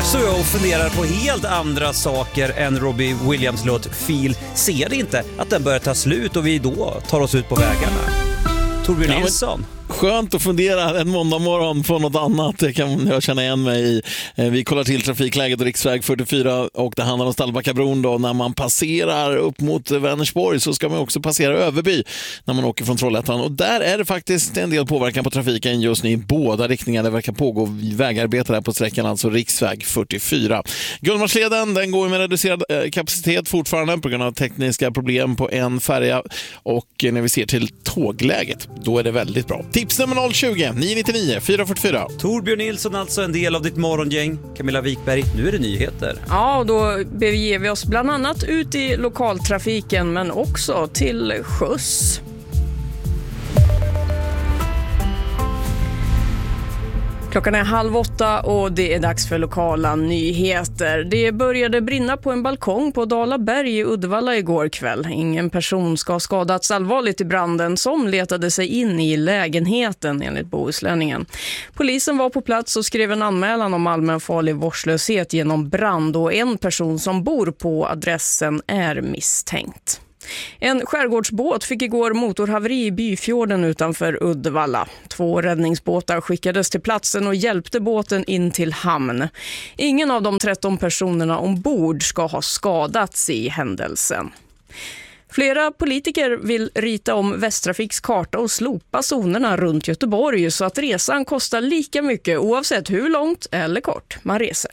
så jag och funderar på helt andra saker än Robbie Williams låt Feel. Ser inte att den börjar ta slut och vi då tar oss ut på vägarna. Torbjörn Nilsson. Skönt att fundera en måndag morgon på något annat. Det kan jag känna igen mig i. Vi kollar till trafikläget och riksväg 44 och det handlar om Stallbackabron då. När man passerar upp mot Vänersborg så ska man också passera Överby när man åker från Trollhättan. Och där är det faktiskt en del påverkan på trafiken just nu i båda riktningar. Det verkar pågå vägarbete där på sträckan, alltså riksväg 44. Gullmarsleden, den går med reducerad kapacitet fortfarande på grund av tekniska problem på en färja. Och när vi ser till tågläget, då är det väldigt bra. Tips nummer 020 999 444. Torbjörn Nilsson, alltså en del av ditt morgongäng. Camilla Wikberg, nu är det nyheter. Ja, då beger vi oss bland annat ut i lokaltrafiken men också till sjöss. Klockan är 7:30 och det är dags för lokala nyheter. Det började brinna på en balkong på Dalaberg i Uddevalla igår kväll. Ingen person ska ha skadats allvarligt i branden som letade sig in i lägenheten enligt Bohuslänningen. Polisen var på plats och skrev en anmälan om allmänfarlig vårdslöshet genom brand och en person som bor på adressen är misstänkt. En skärgårdsbåt fick igår motorhaveri i Byfjorden utanför Uddevalla. 2 räddningsbåtar skickades till platsen och hjälpte båten in till hamn. Ingen av de 13 personerna ombord ska ha skadats i händelsen. Flera politiker vill rita om Västtrafiks karta och slopa zonerna runt Göteborg så att resan kostar lika mycket oavsett hur långt eller kort man reser.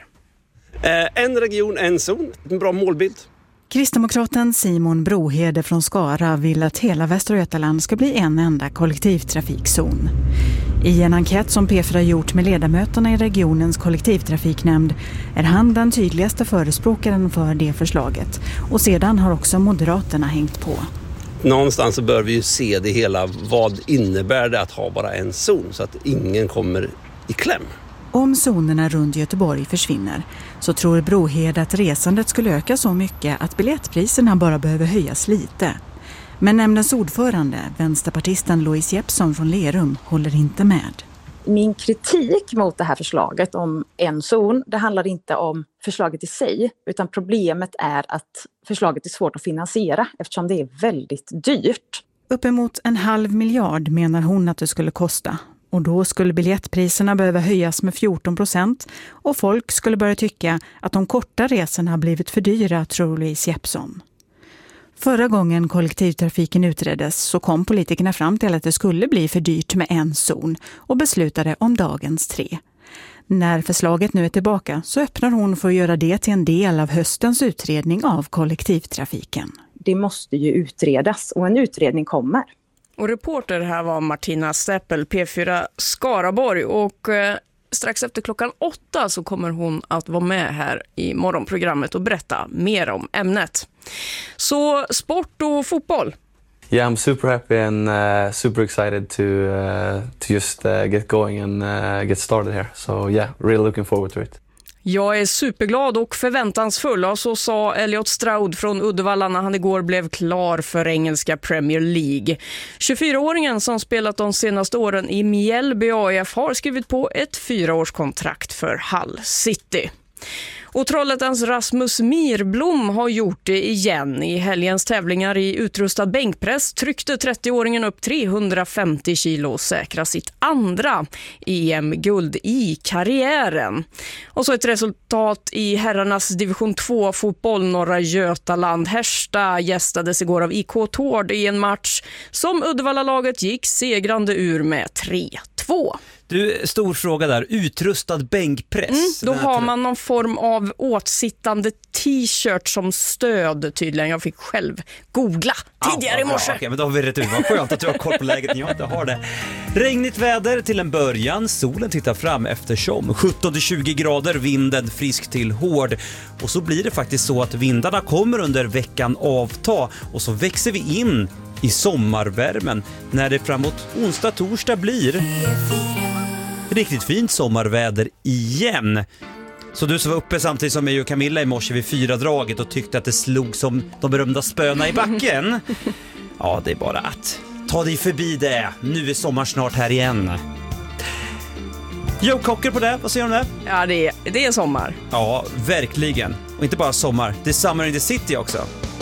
En region, en zon. En bra målbild. Kristdemokraten Simon Brohede från Skara vill att hela Västra Götaland ska bli en enda kollektivtrafikzon. I en enkät som P4 gjort med ledamöterna i regionens kollektivtrafiknämnd är han den tydligaste förespråkaren för det förslaget. Och sedan har också Moderaterna hängt på. Någonstans så bör vi ju se det hela. Vad innebär det att ha bara en zon så att ingen kommer i kläm? Om zonerna runt Göteborg försvinner så tror Brohed att resandet skulle öka så mycket att biljettpriserna bara behöver höjas lite. Men nämndens ordförande, vänsterpartisten Louise Jeppsson från Lerum, håller inte med. Min kritik mot det här förslaget om en zon, det handlar inte om förslaget i sig, utan problemet är att förslaget är svårt att finansiera eftersom det är väldigt dyrt. Uppemot 500 miljoner menar hon att det skulle kosta. Och då skulle biljettpriserna behöva höjas med 14% och folk skulle börja tycka att de korta resorna har blivit för dyra, tror Louise Jeppsson. Förra gången kollektivtrafiken utreddes så kom politikerna fram till att det skulle bli för dyrt med en zon och beslutade om dagens 3. När förslaget nu är tillbaka så öppnar hon för att göra det till en del av höstens utredning av kollektivtrafiken. Det måste ju utredas och en utredning kommer. Och reporter här var Martina Steppel, P4 Skaraborg, och strax efter klockan 8 så kommer hon att vara med här i morgonprogrammet och berätta mer om ämnet. Så sport och fotboll. Yeah, I'm super happy and super excited to just get going and get started here. So yeah, really looking forward to it. Jag är superglad och förväntansfull, och så sa Elliot Stroud från Uddevalla när han igår blev klar för engelska Premier League. 24-åringen som spelat de senaste åren i Mjällby AIF har skrivit på ett 4-årskontrakt för Hull City. Och Trollhättans Rasmus Mirblom har gjort det igen. I helgens tävlingar i utrustad bänkpress tryckte 30-åringen upp 350 kilo och säkra sitt andra EM-guld i karriären. Och så ett resultat i herrarnas division 2-fotboll. Norra Götaland Härsta gästades igår av IK Tord i en match som Uddevalla-laget gick segrande ur med 3-2. Du, stor fråga där. Utrustad bänkpress. Då har man någon form av åtsittande t-shirt som stöd tydligen. Jag fick själv googla tidigare i morse. Okej, men då har vi rätt ut. Vad skönt att du har koll på läget. Jag inte har det. Regnigt väder till en början. Solen tittar fram eftersom. 17-20 grader, vinden frisk till hård. Och så blir det faktiskt så att vindarna kommer under veckan avta. Och så växer vi in i sommarvärmen när det framåt onsdag-torsdag blir riktigt fint sommarväder igen. Så du som var uppe samtidigt som jag och Camilla i morse vid 4-draget och tyckte att det slog som de berömda spöna i backen. Ja, det är bara att ta dig förbi det. Nu är sommar snart här igen. Joe Cocker på det, vad säger du om det? Ja, det är sommar. Ja, verkligen. Och inte bara sommar, det är Summer in the City också.